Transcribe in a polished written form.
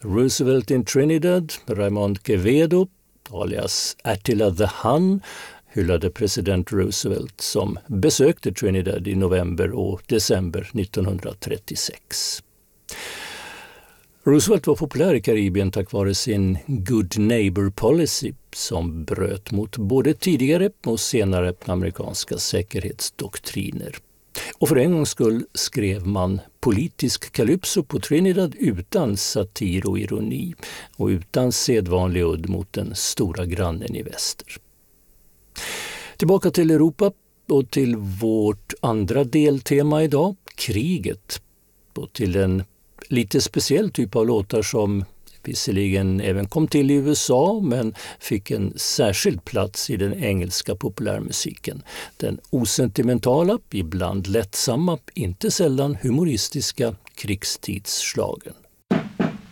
Roosevelt in Trinidad, Raymond Quevedo, alias Attila the Hun, hyllade president Roosevelt som besökte Trinidad i november och december 1936. Roosevelt var populär i Karibien tack vare sin good neighbor policy som bröt mot både tidigare och senare amerikanska säkerhetsdoktriner. Och för en gångs skull skrev man politisk kalypso på Trinidad utan satir och ironi och utan sedvanlig udd mot den stora grannen i väster. Tillbaka till Europa och till vårt andra deltema idag, kriget. Och till en lite speciell typ av låtar som visserligen även kom till i USA men fick en särskild plats i den engelska populärmusiken. Den osentimentala, ibland lättsamma, inte sällan humoristiska krigstidsschlagern.